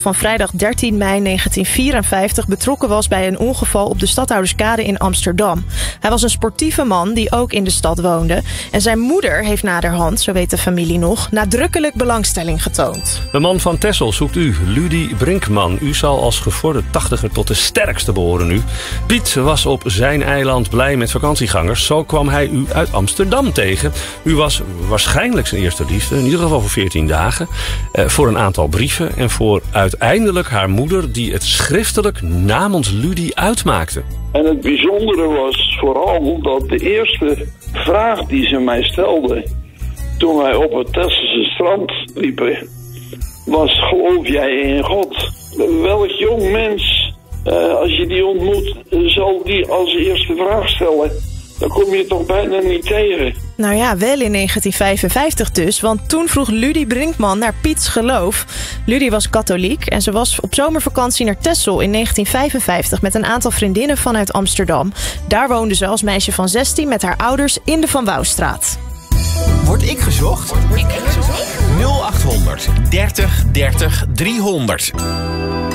van vrijdag 13 mei 1954 betrokken was bij een ongeval op de Stadhouderskade in Amsterdam. Hij was een sportieve man die ook in de stad woonde. En zijn moeder heeft naderhand, zo weet de familie nog, nadrukkelijk belangstelling getoond. De man van Texel zoekt u, Ludy Brinkman. U zal als gevorderd 80er tot de sterkste behoren nu. Piet was op zijn eiland blij met vakantiegangers. Zo kwam hij u uit Amsterdam tegen. U was waarschijnlijk zijn eerste liefde, in ieder geval voor 14 dagen. Voor een aantal brieven en voor uiteindelijk haar moeder die het schriftelijk namens Ludy uitmaakte. En het bijzondere was vooral dat de eerste vraag die ze mij stelde toen wij op het Tesselse strand liepen, was: geloof jij in God? Welk jong mens, als je die ontmoet, zal die als eerste vraag stellen? Dan kom je toch bijna niet tegen. Nou ja, wel in 1955 dus, want toen vroeg Ludy Brinkman naar Piets geloof. Ludy was katholiek en ze was op zomervakantie naar Texel in 1955 met een aantal vriendinnen vanuit Amsterdam. Daar woonde ze als meisje van 16 met haar ouders in de Van Wouwstraat. Word ik gezocht? 0800 30 30 300.